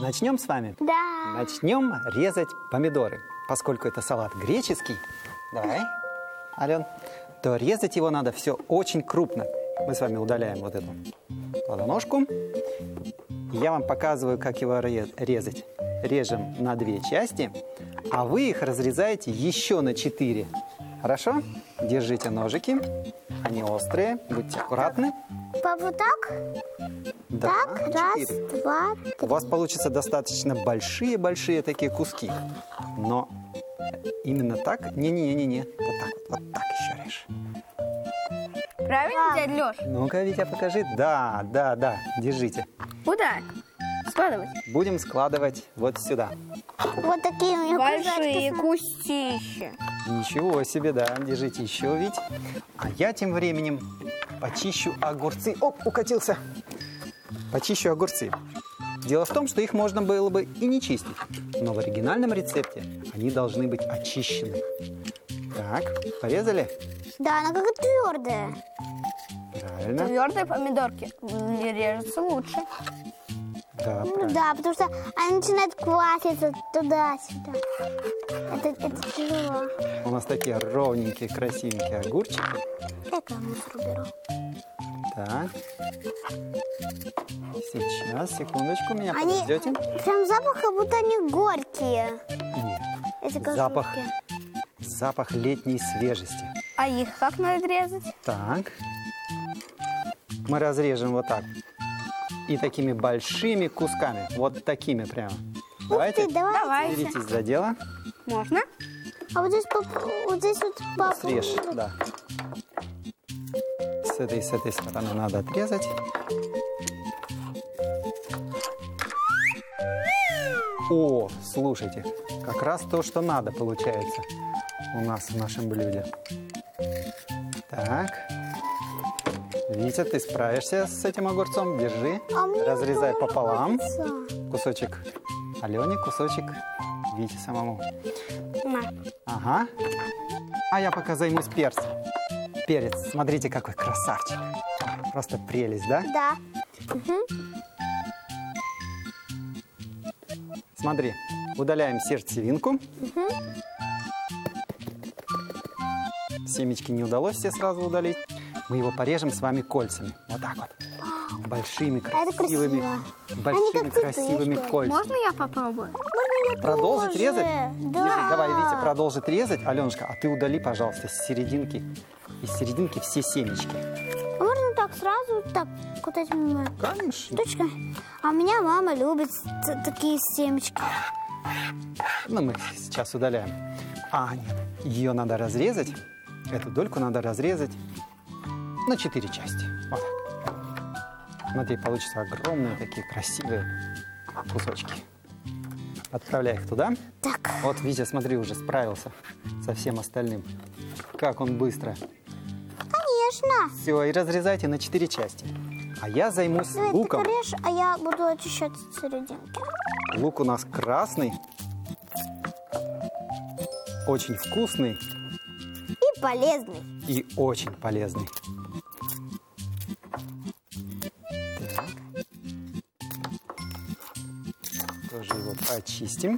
Начнем с вами? Да. Начнем резать помидоры. Поскольку это салат греческий, давай, Ален, то резать его надо все очень крупно. Мы с вами удаляем вот эту плодоножку. Я вам показываю, как его резать. Режем на 2 части, а вы их разрезаете еще на 4. Хорошо? Держите ножики. Они острые. Будьте аккуратны. Папа, так? Да, Так, 4. 1, 2, 3. У вас получатся достаточно большие-большие такие куски. Но именно так? Не-не-не-не. Вот так еще режь. Правильно, дядя Леш? Ну-ка, Витя, покажи. Да. Держите. Куда? Складывать. Будем складывать вот сюда. Вот такие у меня Большие кусочки. кустища. Ничего себе, да. Держите еще, Вить. А я тем временем почищу огурцы. Оп, укатился. Почищу огурцы. Дело в том, что их можно было бы и не чистить. Но в оригинальном рецепте они должны быть очищены. Так, порезали? Да, она как твердая. Правильно. Твердые помидорки режутся лучше. Да, Ну правильно. да, потому что она начинает кваситься туда-сюда. Это тяжело. У нас такие ровненькие, красивенькие огурчики. Дай-ка я мусор уберу. Так. Сейчас, секундочку, меня Они подождете? прям запах, как будто они горькие. Нет. Эти Запах. кожурки. Запах летней свежести. А их как надо резать? Так. Мы разрежем вот так. И такими большими кусками. Вот такими прямо. Давайте. Ух ты, давай. Давайте. Беритесь за дело. Можно? А вот здесь, вот папа. Срежь, да. С этой стороны надо отрезать. О, слушайте, как раз то, что надо, получается у нас в нашем блюде. Так. Витя, ты справишься с этим огурцом? Держи. А мне Разрезай тоже пополам. хочется. Кусочек Алене, кусочек Вите самому. На. Ага. А я пока займусь перцем. Перец, смотрите, какой красавчик. Просто прелесть, да? Да. Смотри, удаляем сердцевинку. Семечки не удалось все сразу удалить. Мы его порежем с вами кольцами. Вот так вот. Большими, Это красивыми, красиво. большими, Они как красивыми цветочки. кольцами. Можно я попробую? Можно я Продолжить тоже? резать? Да. Держи, давай, Витя, продолжит резать. Аленушка, а ты удали, пожалуйста, с серединки. Из серединки все семечки. А можно так сразу, так, вот этими Конечно. штучками? А у меня мама любит такие семечки. Ну, мы сейчас удаляем. А, нет, ее надо разрезать. Эту дольку надо разрезать на 4 части. Вот так. Смотри, получатся огромные такие красивые кусочки. Отправляй их туда. Так. Вот, Витя, смотри, уже справился со всем остальным. Как он быстро. Конечно. Все, и разрезайте на 4 части. А я займусь Давай, ты луком. порежь, а я буду очищать серединки. Лук у нас красный. Очень вкусный И полезный. и очень полезный. Так. Тоже его почистим.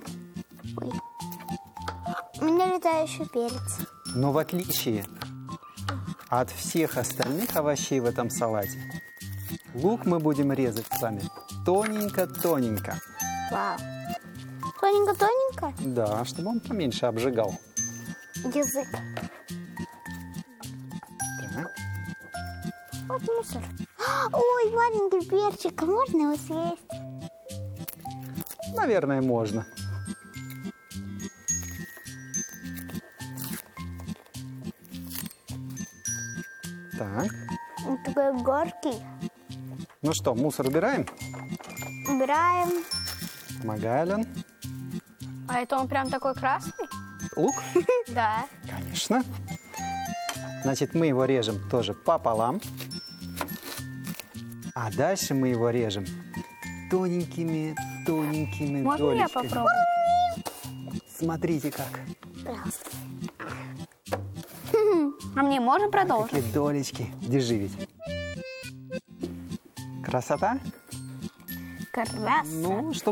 У меня летающий перец. Но в отличие от всех остальных овощей в этом салате, лук мы будем резать с вами тоненько-тоненько. Вау. Тоненько-тоненько. Да, чтобы он поменьше обжигал. Язык. Так. Вот мусор. Ой, маленький перчик. А можно его съесть? Наверное, можно. Так. Он такой горький. Ну что, мусор убираем? Убираем. Помогай, Ален. А это он прям такой красный? Лук? Да. Конечно. Значит, мы его режем тоже пополам. А дальше мы его режем тоненькими Можно я долечками. попробую? Смотрите как. Пожалуйста. А мне можно продолжить? Какие долечки. Держи ведь. Красота? Красота. Ну, чтобы